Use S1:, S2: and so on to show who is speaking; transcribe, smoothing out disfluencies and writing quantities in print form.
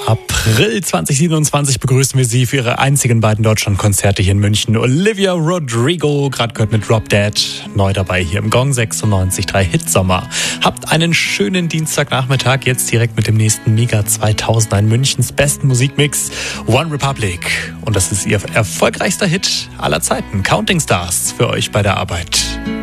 S1: April 2027 begrüßen wir Sie für Ihre einzigen beiden Deutschlandkonzerte hier in München. Olivia Rodrigo, gerade gehört mit Drop Dead, neu dabei hier im Gong 96.3 Hitsommer. Habt einen schönen Dienstagnachmittag, jetzt direkt mit dem nächsten Mega 2000, ein Münchens besten Musikmix, One Republic. Und das ist Ihr erfolgreichster Hit aller Zeiten, Counting Stars, für euch bei der Arbeit.